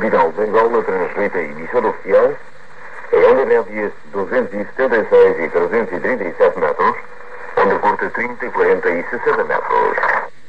capital de Angola transmite a emissora oficial a onda média 276 e 337 metros, onda curta 30, 40 e 60 metros.